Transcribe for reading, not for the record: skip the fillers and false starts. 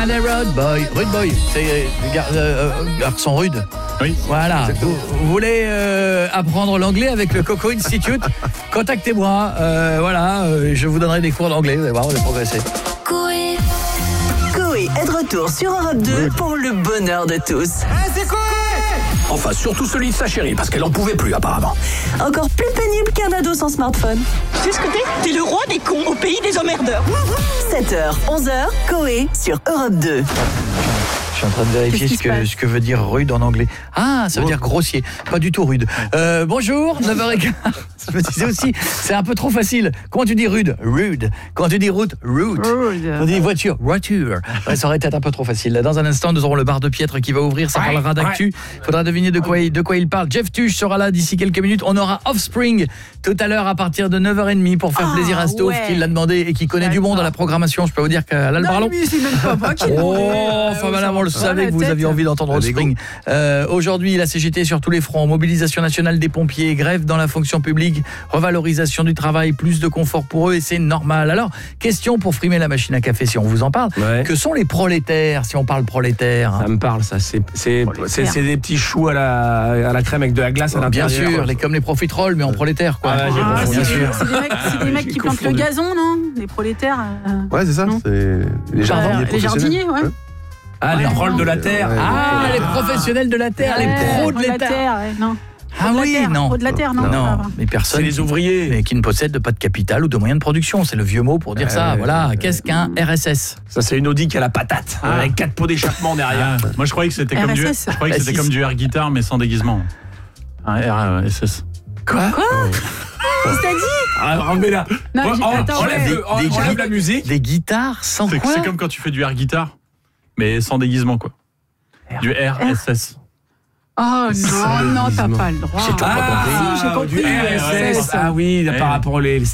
I'm a rude boy. Rude boy, c'est garçon rude. Oui. Voilà. Vous voulez apprendre l'anglais avec le Coco Institute? Contactez-moi. Je vous donnerai des cours d'anglais. Vous allez voir, vous allez progresser. Coé est de retour sur Europe 2 pour le bonheur de tous. C'est quoi? Enfin, surtout celui de sa chérie, parce qu'elle en pouvait plus apparemment. Encore plus pénible qu'un ado sans smartphone. C'est ce que t'es le roi des cons au pays des emmerdeurs. 7h, 11h, Coé sur Europe 2. Je suis en train de vérifier ce que veut dire rude en anglais. Ah, ça veut dire grossier, pas du tout rude. Bonjour, 9h15. Je me disais aussi, c'est un peu trop facile. Comment tu dis rude? Rude. Quand tu dis route? Route. Quand tu dis voiture? Voiture. Ouais, ça aurait été un peu trop facile. Dans un instant, nous aurons le bar de Piètre qui va ouvrir. Ça parlera d'actu. Il faudra deviner de quoi il parle. Jeff Tuch sera là d'ici quelques minutes. On aura Offspring tout à l'heure à partir de 9h30 pour faire plaisir à Stove qui l'a demandé et qui connaît du monde à la programmation. Je peux vous dire qu'à l'Albarlon. C'est même pas moi qui enfin voilà, on le savait que vous aviez envie d'entendre Offspring. Aujourd'hui, la CGT sur tous les fronts, mobilisation nationale des pompiers, grève dans la fonction publique, revalorisation du travail, plus de confort pour eux et c'est normal. Alors, question pour frimer la machine à café si on vous en parle. Ouais. Que sont les prolétaires si on parle prolétaires? Ça me parle ça, c'est des petits choux à la crème avec de la glace à l'intérieur. Bien sûr, comme les profiteroles mais en prolétaire quoi. bien sûr. C'est des mecs qui plantent le gazon, non? Les prolétaires. Ouais, c'est ça, c'est les jardiniers. Les jardiniers, ouais. Ah, les trolls de la terre. Ah, les professionnels de la terre, les pros de la terre. Non. Ah oui, non. Pro de la terre, non. Mais personne. C'est les ouvriers. Mais qui ne possèdent pas de capital ou de moyens de production. C'est le vieux mot pour dire ça. Voilà. Qu'est-ce qu'un RSS? Ça, c'est une Audi qui a la patate, avec 4 pots d'échappement derrière. Moi, je croyais que c'était comme du air guitar, mais sans déguisement. Un RSS. Quoi? Qu'est-ce que t'as dit? Enlevez-la. Enlève la musique. Des guitares sans quoi? C'est comme quand tu fais du air guitar, mais sans déguisement, quoi. Du RSS. Oh non, t'as pas le droit. J'ai compris. J'ai compris. Du RSS. Ah oui, par rapport aux